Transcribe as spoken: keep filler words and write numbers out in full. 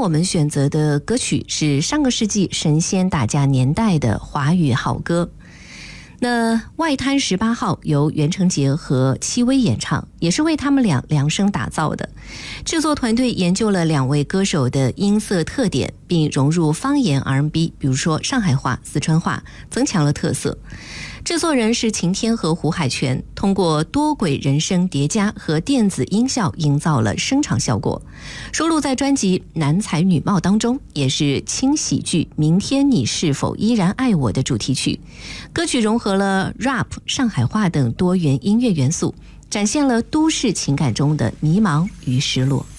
我们选择的歌曲是上个世纪神仙打架年代的华语好歌。那外滩十八号由袁成杰和戚薇演唱，也是为他们俩量身打造的。制作团队研究了两位歌手的音色特点，并融入方言 R and B， 比如说上海话、四川话，增强了特色。制作人是晴天和胡海泉，通过多轨人声叠加和电子音效营造了声场效果。收录在专辑《男才女貌》当中，也是轻喜剧《明天你是否依然爱我》的主题曲。歌曲融合了 rap、上海话等多元音乐元素，展现了都市情感中的迷茫与失落。